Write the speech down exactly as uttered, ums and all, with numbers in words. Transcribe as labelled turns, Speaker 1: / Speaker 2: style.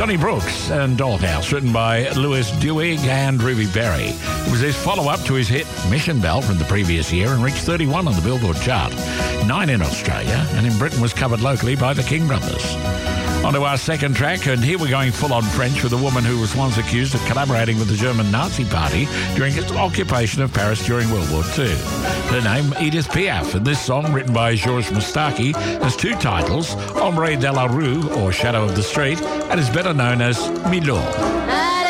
Speaker 1: Johnny Brooks and Dollhouse, written by Louis Dewey and Ruby Berry. It was his follow-up to his hit Mission Bell from the previous year and reached thirty-one on the Billboard chart, nine in Australia, and in Britain was covered locally by the King Brothers. On to our second track, and here we're going full-on French with a woman who was once accused of collaborating with the German Nazi Party during its occupation of Paris during World War Two. Her name, Edith Piaf, and this song, written by Georges Moustaki, has two titles, Ombre de la Rue, or Shadow of the Street, and is better known as Milord.